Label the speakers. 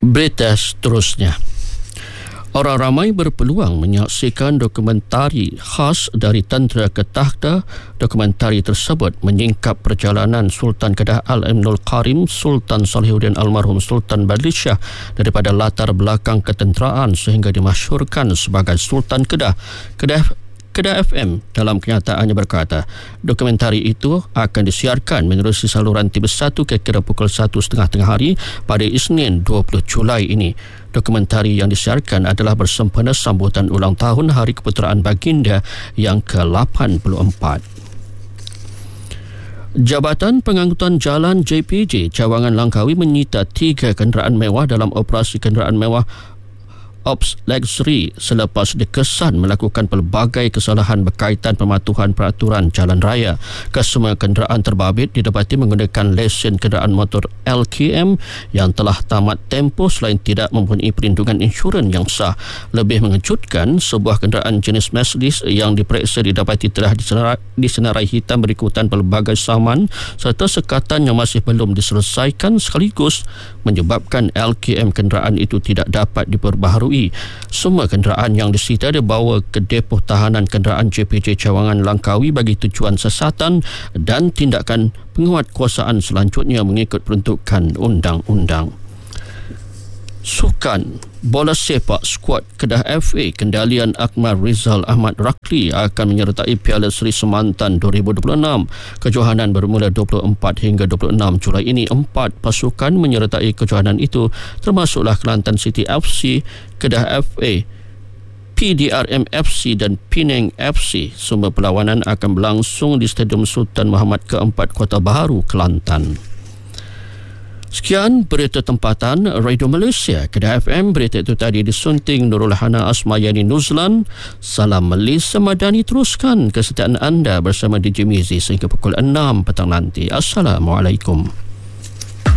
Speaker 1: Berita seterusnya. Orang ramai berpeluang menyaksikan dokumentari khas dari Tentera ke Takhta. Dokumentari tersebut menyingkap perjalanan Sultan Kedah Al-Aminul Karim Sultan Salihuddin Almarhum Sultan Badlishah daripada latar belakang ketenteraan sehingga dimasyhurkan sebagai Sultan Kedah. Kedah FM dalam kenyataannya berkata, dokumentari itu akan disiarkan menerusi saluran TV1 kira-kira pukul 1.30 hari pada Isnin 20 Julai ini. Dokumentari yang disiarkan adalah bersempena sambutan ulang tahun Hari Keputeraan Baginda yang ke-84. Jabatan Pengangkutan Jalan JPJ Cawangan Langkawi menyita 3 kenderaan mewah dalam operasi kenderaan mewah Ops Luxury selepas dikesan melakukan pelbagai kesalahan berkaitan pematuhan peraturan jalan raya. Kesemua kenderaan terbabit didapati menggunakan lesen kenderaan motor LKM yang telah tamat tempoh selain tidak mempunyai perlindungan insurans yang sah. Lebih mengejutkan, sebuah kenderaan jenis Mercedes yang diperiksa didapati telah disenarai hitam berikutan pelbagai saman serta sekatan yang masih belum diselesaikan sekaligus menyebabkan LKM kenderaan itu tidak dapat diperbaharui. Semua kenderaan yang disita dibawa ke depoh tahanan kenderaan JPJ Cawangan Langkawi bagi tujuan siasatan dan tindakan penguatkuasaan selanjutnya mengikut peruntukan undang-undang. Sukan bola sepak skuad Kedah FA kendalian Akmal Rizal Ahmad Rakli akan menyertai Piala Seri Semantan 2026. Kejohanan bermula 24 hingga 26 Julai ini. 4 pasukan menyertai kejohanan itu termasuklah Kelantan City FC, Kedah FA, PDRM FC dan Penang FC. Semua perlawanan akan berlangsung di Stadium Sultan Muhammad ke-4 Kota Baharu, Kelantan. Sekian berita tempatan Radio Malaysia Kedah FM. Berita itu tadi disunting Nurul Hana Asmayani Nuzlan. Salam Malaysia Madani. Teruskan kesetiaan anda bersama DJ Mizi sehingga pukul 6 petang nanti. Assalamualaikum.